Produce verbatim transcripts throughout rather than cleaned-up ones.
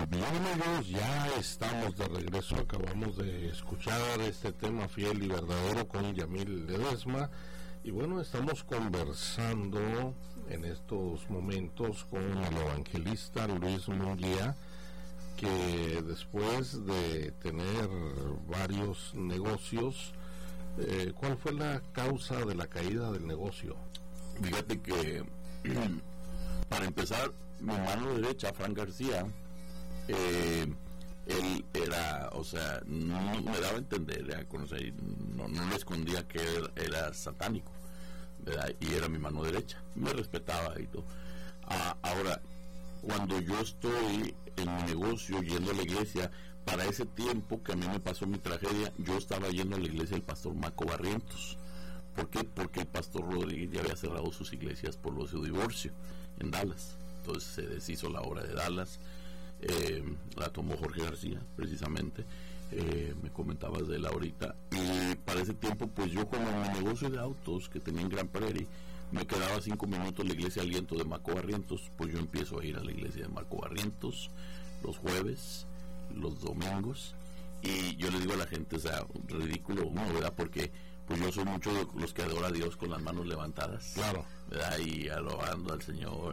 Bien, amigos, ya estamos de regreso. Acabamos de escuchar este tema fiel y verdadero con Yamil Ledesma. Y bueno, estamos conversando en estos momentos con el evangelista Luis Munguía, que después de tener varios negocios, eh, ¿cuál fue la causa de la caída del negocio? Fíjate que, para empezar, mi mano derecha, Fran García, eh, él era, o sea, no me daba a entender, era conocer, no, no le escondía que él era satánico, ¿verdad? Y era mi mano derecha, me respetaba y todo. Ah, ahora, cuando yo estoy en mi negocio, yendo a la iglesia, para ese tiempo que a mí me pasó mi tragedia, yo estaba yendo a la iglesia del pastor Maco Barrientos. ¿Por qué? Porque el pastor Rodríguez ya había cerrado sus iglesias por lo de su divorcio en Dallas. Entonces se deshizo la obra de Dallas, eh, la tomó Jorge García, precisamente. Eh, me comentabas de él ahorita. Y para ese tiempo, pues yo, como en mi negocio de autos que tenía en Gran Prairie, me quedaba cinco minutos la iglesia Aliento de Maco Barrientos, pues yo empiezo a ir a la iglesia de Maco Barrientos los jueves, los domingos, y yo le digo a la gente, o sea, ridículo, ¿no? ¿Verdad? Porque pues yo soy mucho de los que adora a Dios con las manos levantadas, claro, ¿verdad? Y alabando al Señor.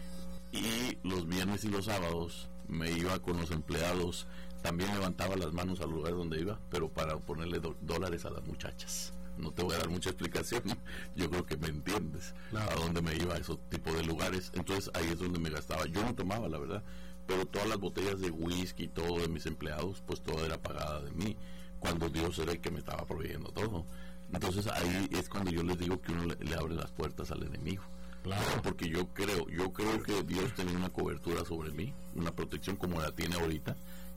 Y los viernes y los sábados me iba con los empleados, también levantaba las manos al lugar donde iba, pero para ponerle do- dólares a las muchachas. No te voy a dar mucha explicación, yo creo que me entiendes, claro, a dónde me iba a esos tipos de lugares. Entonces ahí es donde me gastaba. Yo no tomaba, la verdad, pero todas las botellas de whisky y todo de mis empleados, pues todo era pagada de mí, cuando Dios era el que me estaba proveyendo todo. Entonces ahí es cuando yo les digo que uno le, le abre las puertas al enemigo. Claro, porque yo creo, yo creo que Dios tenía una cobertura sobre mí, una protección como la tiene ahorita,